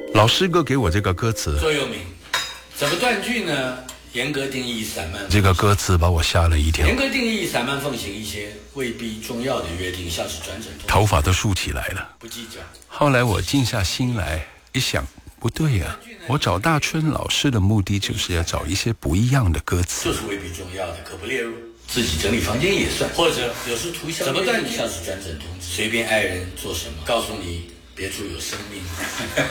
老师哥给我这个歌词， 座右铭，怎么断句呢？严格定义散漫。 这个歌词把我吓了一跳。 严格定义散漫奉行一些未必重要的约定，像是转诊头发都竖起来了。 不计较。 后来我静下心来一想，不对呀，我找大春老师的目的就是要找一些不一样的歌词， 就是未必重要的，可不列入。自己整理房间也算，或者有时涂鸦。怎么断句？像是转诊通知，随便爱人做什么，告诉你别处有生命。